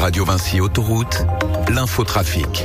Radio Vinci Autoroute, l'infotrafic.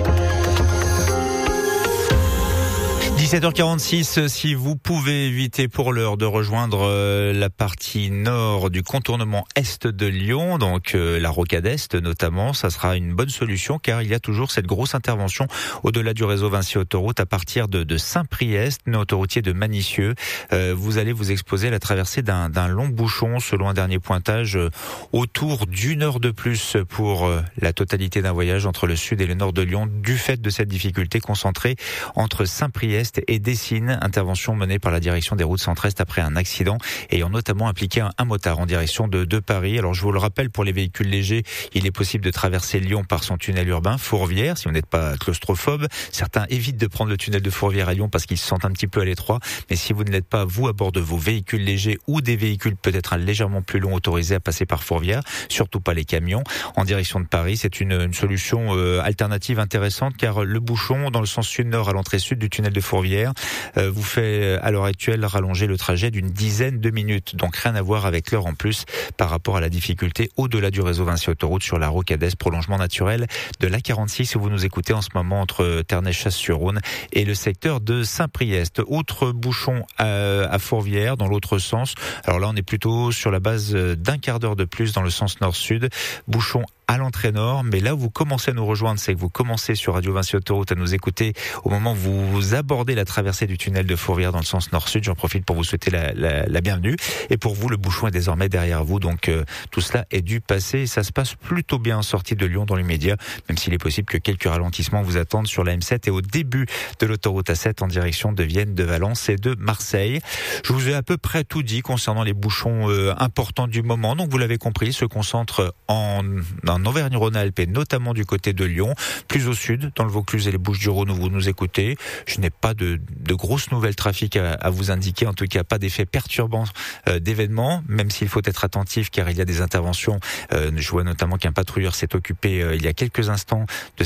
17h46, si vous pouvez éviter pour l'heure de rejoindre la partie nord du contournement est de Lyon, donc la rocade est notamment, ça sera une bonne solution car il y a toujours cette grosse intervention au-delà du réseau Vinci Autoroute à partir de Saint-Priest, nœud autoroutier de Manicieux. Vous allez vous exposer à la traversée d'un long bouchon selon un dernier pointage autour d'une heure de plus pour la totalité d'un voyage entre le sud et le nord de Lyon du fait de cette difficulté concentrée entre Saint-Priest et Dessines, intervention menée par la direction des routes centre-est après un accident ayant notamment impliqué un motard en direction de Paris. Alors je vous le rappelle, pour les véhicules légers, il est possible de traverser Lyon par son tunnel urbain Fourvière si vous n'êtes pas claustrophobe. Certains évitent de prendre le tunnel de Fourvière à Lyon parce qu'ils se sentent un petit peu à l'étroit, mais si vous ne l'êtes pas, vous à bord de vos véhicules légers ou des véhicules peut-être légèrement plus longs autorisés à passer par Fourvière, surtout pas les camions, en direction de Paris, c'est une solution alternative intéressante car le bouchon dans le sens sud-nord à l'entrée sud du tunnel de Fourvière vous fait à l'heure actuelle rallonger le trajet d'une dizaine de minutes. Donc rien à voir avec l'heure en plus par rapport à la difficulté au-delà du réseau Vinci Autoroute sur la rocade est, prolongement naturel de l'A46 où vous nous écoutez en ce moment entre Ternay-Chasse-sur-Rhône et le secteur de Saint-Priest. Autre bouchon à Fourvière dans l'autre sens. Alors là on est plutôt sur la base d'un quart d'heure de plus dans le sens nord-sud. Bouchon à l'entrée nord, mais là où vous commencez à nous rejoindre, c'est que vous commencez sur Radio Vinci Autoroute à nous écouter au moment où vous abordez la traversée du tunnel de Fourvière dans le sens nord-sud. J'en profite pour vous souhaiter la bienvenue. Et pour vous, le bouchon est désormais derrière vous, donc tout cela est dû passer et ça se passe plutôt bien en sortie de Lyon dans l'immédiat, même s'il est possible que quelques ralentissements vous attendent sur la M7 et au début de l'autoroute A7 en direction de Vienne, de Valence et de Marseille. Je vous ai à peu près tout dit concernant les bouchons importants du moment, donc vous l'avez compris, se concentre en Auvergne-Rhône-Alpes et notamment du côté de Lyon, plus au sud, dans le Vaucluse et les Bouches-du-Rhône où vous nous écoutez. Je n'ai pas de grosses nouvelles trafic à vous indiquer, en tout cas pas d'effet perturbant d'événements, même s'il faut être attentif car il y a des interventions. Je vois notamment qu'un patrouilleur s'est occupé il y a quelques instants de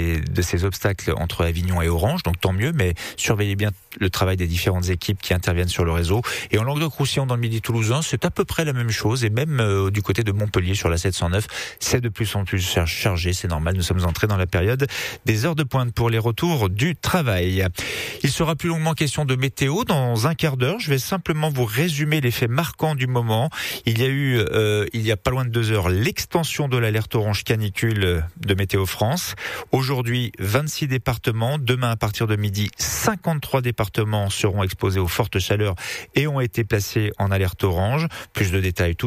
ces obstacles entre Avignon et Orange, donc tant mieux, mais surveillez bien le travail des différentes équipes qui interviennent sur le réseau. Et en Languedoc-Roussillon, dans le Midi toulousain, c'est à peu près la même chose, et même du côté de Montpellier sur la 709, c'est de plus en plus chargé, c'est normal, nous sommes entrés dans la période des heures de pointe pour les retours du travail. Il sera plus longuement question de météo dans un quart d'heure. Je vais simplement vous résumer les faits marquants du moment. Il y a eu, il y a pas loin de 2 heures, l'extension de l'alerte orange canicule de Météo France. Aujourd'hui, 26 départements. Demain, à partir de midi, 53 départements seront exposés aux fortes chaleurs et ont été placés en alerte orange. Plus de détails tout